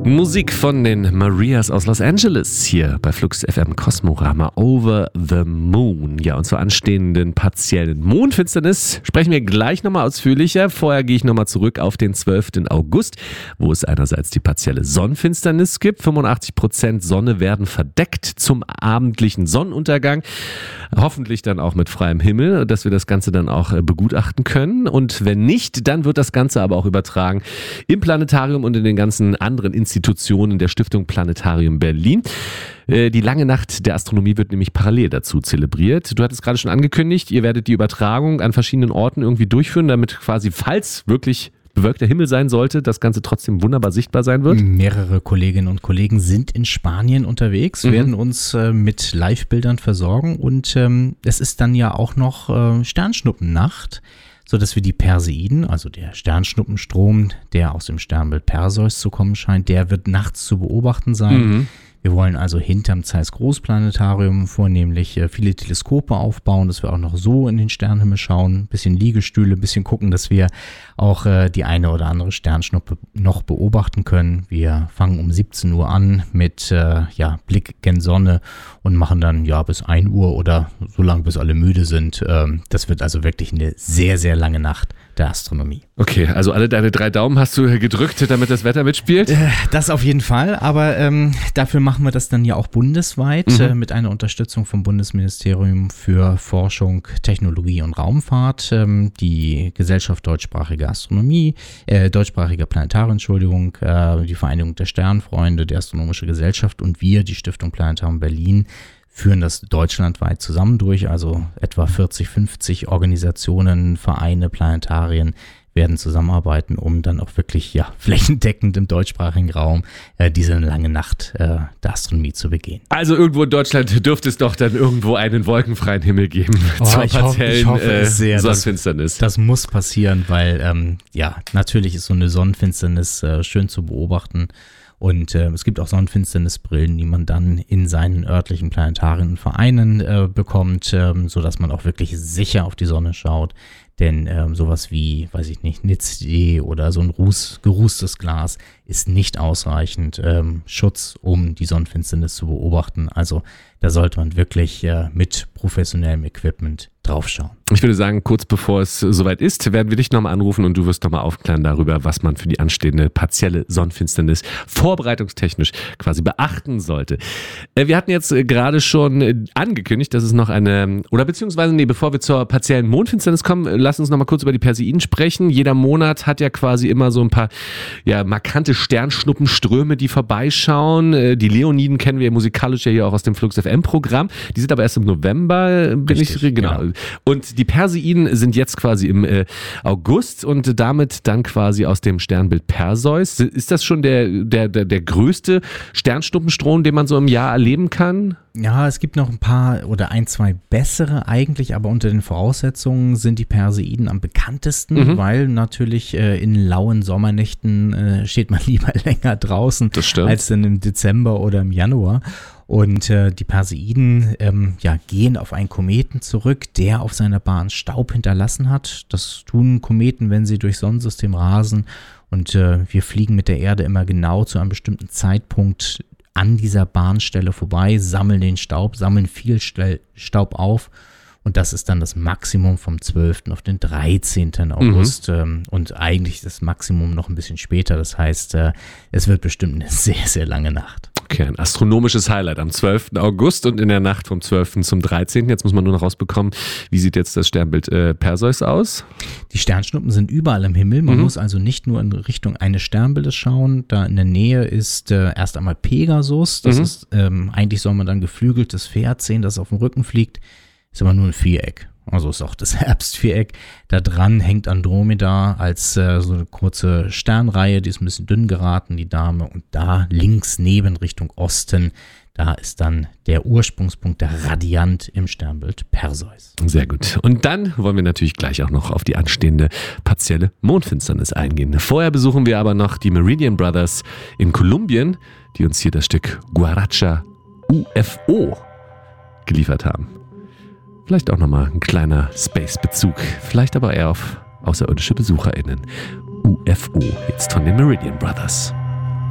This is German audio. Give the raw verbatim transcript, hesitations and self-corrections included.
Musik von den Marias aus Los Angeles hier bei Flux F M Kosmorama Over the Moon. Ja, und zur anstehenden partiellen Mondfinsternis sprechen wir gleich nochmal ausführlicher. Vorher gehe ich nochmal zurück auf den zwölften August, wo es einerseits die partielle Sonnenfinsternis gibt. fünfundachtzig Prozent Sonne werden verdeckt zum abendlichen Sonnenuntergang. Hoffentlich dann auch mit freiem Himmel, dass wir das Ganze dann auch begutachten können. Und wenn nicht, dann wird das Ganze aber auch übertragen im Planetarium und in den ganzen anderen Institutionen der Stiftung Planetarium Berlin. Die lange Nacht der Astronomie wird nämlich parallel dazu zelebriert. Du hattest gerade schon angekündigt, ihr werdet die Übertragung an verschiedenen Orten irgendwie durchführen, damit quasi, falls wirklich bewölkter Himmel sein sollte, das Ganze trotzdem wunderbar sichtbar sein wird. Mehrere Kolleginnen und Kollegen sind in Spanien unterwegs, mhm. werden uns äh, mit Live-Bildern versorgen und ähm, es ist dann ja auch noch äh, Sternschnuppennacht, sodass wir die Perseiden, also der Sternschnuppenstrom, der aus dem Sternbild Perseus zu kommen scheint, der wird nachts zu beobachten sein. Mhm. Wir wollen also hinterm Zeiss Großplanetarium vornehmlich äh, viele Teleskope aufbauen, dass wir auch noch so in den Sternenhimmel schauen, ein bisschen Liegestühle, ein bisschen gucken, dass wir auch äh, die eine oder andere Sternschnuppe noch beobachten können. Wir fangen um siebzehn Uhr an mit äh, ja, Blick gen Sonne und machen dann ja bis ein Uhr oder so lange, bis alle müde sind. Ähm, das wird also wirklich eine sehr, sehr lange Nacht der Astronomie. Okay, also alle deine drei Daumen hast du gedrückt, damit das Wetter mitspielt? Äh, das auf jeden Fall, aber ähm, dafür machen wir das dann ja auch bundesweit mhm. äh, mit einer Unterstützung vom Bundesministerium für Forschung, Technologie und Raumfahrt, ähm, die Gesellschaft Deutschsprachige Astronomie, äh, Deutschsprachige Planetarium, Entschuldigung, äh, die Vereinigung der Sternfreunde, die Astronomische Gesellschaft und wir, die Stiftung Planetarium Berlin, führen das deutschlandweit zusammen durch, also etwa vierzig, fünfzig Organisationen, Vereine, Planetarien werden zusammenarbeiten, um dann auch wirklich ja flächendeckend im deutschsprachigen Raum äh, diese lange Nacht äh, der Astronomie zu begehen. Also irgendwo in Deutschland dürfte es doch dann irgendwo einen wolkenfreien Himmel geben oh, zur ich partiellen hoff, ich hoffe äh, es sehr. Sonnenfinsternis. Das, das muss passieren, weil ähm, ja natürlich ist so eine Sonnenfinsternis äh, schön zu beobachten. Und äh, es gibt auch Sonnenfinsternisbrillen, die man dann in seinen örtlichen Planetarien und Vereinen äh, bekommt, ähm, sodass man auch wirklich sicher auf die Sonne schaut. Denn ähm, sowas wie, weiß ich nicht, Nitz-D oder so ein Ruß, gerußtes Glas ist nicht ausreichend ähm, Schutz, um die Sonnenfinsternis zu beobachten. Also da sollte man wirklich äh, mit professionellem Equipment draufschauen. Ich würde sagen, kurz bevor es soweit ist, werden wir dich nochmal anrufen und du wirst nochmal aufklären darüber, was man für die anstehende partielle Sonnenfinsternis vorbereitungstechnisch quasi beachten sollte. Wir hatten jetzt gerade schon angekündigt, dass es noch eine, oder beziehungsweise, nee, bevor wir zur partiellen Mondfinsternis kommen, lass uns nochmal kurz über die Perseiden sprechen. Jeder Monat hat ja quasi immer so ein paar ja, markante Sternschnuppenströme, die vorbeischauen. Die Leoniden kennen wir musikalisch ja hier auch aus dem Flux F M-Programm. Die sind aber erst im November, bin Richtig, ich, genau. Ja. Und die Perseiden sind jetzt quasi im äh, August und damit dann quasi aus dem Sternbild Perseus. Ist das schon der, der, der, der größte Sternschnuppenstrom, den man so im Jahr erleben kann? Ja, es gibt noch ein paar oder ein, zwei bessere eigentlich, aber unter den Voraussetzungen sind die Perseiden am bekanntesten, mhm. weil natürlich äh, in lauen Sommernächten äh, steht man lieber länger draußen als dann im Dezember oder im Januar. Und äh, die Perseiden ähm, ja, gehen auf einen Kometen zurück, der auf seiner Bahn Staub hinterlassen hat. Das tun Kometen, wenn sie durchs Sonnensystem rasen. Und äh, wir fliegen mit der Erde immer genau zu einem bestimmten Zeitpunkt an dieser Bahnstelle vorbei, sammeln den Staub, sammeln viel Staub auf. Und das ist dann das Maximum vom zwölften auf den dreizehnten August. Mhm. Und eigentlich das Maximum noch ein bisschen später. Das heißt, äh, es wird bestimmt eine sehr, sehr lange Nacht. Okay, ein astronomisches Highlight am zwölften August und in der Nacht vom zwölften zum dreizehnten Jetzt muss man nur noch rausbekommen, wie sieht jetzt das Sternbild äh, Perseus aus? Die Sternschnuppen sind überall im Himmel. Man mhm. muss also nicht nur in Richtung eines Sternbildes schauen. Da in der Nähe ist äh, erst einmal Pegasus. Das mhm. ist, ähm, eigentlich soll man dann geflügeltes Pferd sehen, das auf dem Rücken fliegt. Ist aber nur ein Viereck. Also ist auch das Herbstviereck. Da dran hängt Andromeda als äh, so eine kurze Sternreihe, die ist ein bisschen dünn geraten, die Dame. Und da links neben Richtung Osten, da ist dann der Ursprungspunkt, der Radiant im Sternbild Perseus. Sehr gut. Und dann wollen wir natürlich gleich auch noch auf die anstehende partielle Mondfinsternis eingehen. Vorher besuchen wir aber noch die Meridian Brothers in Kolumbien, die uns hier das Stück Guaracha U F O geliefert haben. Vielleicht auch nochmal ein kleiner Space-Bezug, vielleicht aber eher auf außerirdische BesucherInnen. U F O, jetzt von den Meridian Brothers.